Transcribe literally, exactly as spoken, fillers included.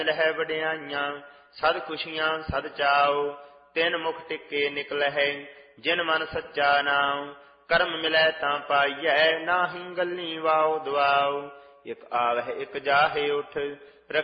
ਲਹਿ ਵਡਿਆਈਆਂ ਸਦ ਖੁਸ਼ੀਆਂ ਸਦ ਚਾਉ। ਤਿੰਨ ਮੁਖ ਟਿੱਕੇ ਨਿਕਲਹਿ ਜਿਨ ਮਨ ਸੱਚਾ ਨਾਉ। ਕਰਮ ਮਿਲੈ ਤਾਂ ਪਾਈਐ ਨਾਹੀ ਗੱਲੀ ਵਾਉ ਦੁਆਉ। ਇਕ ਆਵਹਿ ਇਕ ਜਾਹੇ ਉਠ